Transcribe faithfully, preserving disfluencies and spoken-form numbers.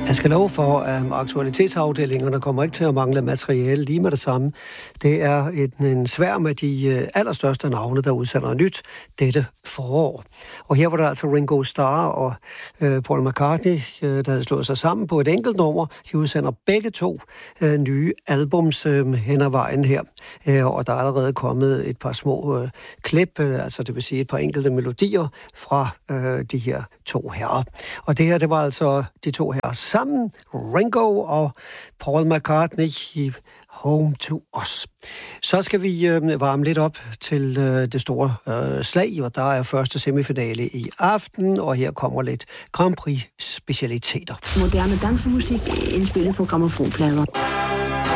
Jeg skal love for, at aktualitetsafdelingerne kommer ikke til at mangle materiale lige med det samme. Det er en, en sværm af de allerstørste navne, der udsender nyt dette forår. Og her var der altså Ringo Starr og øh, Paul McCartney, øh, der havde slået sig sammen på et enkelt nummer. De udsender begge to øh, nye albums øh, hen ad vejen her. Øh, og der er allerede kommet et par små øh, klip, øh, altså det vil sige et par enkelte melodier fra øh, de her to herrer. Og det her, det var altså de to herrer sammen, Ringo og Paul McCartney i Home to Us. Så skal vi øh, varme lidt op til øh, det store øh, slag, og der er første semifinale i aften, og her kommer lidt Grand Prix specialiteter. Moderne dansemusik indspillet på grammofonplader.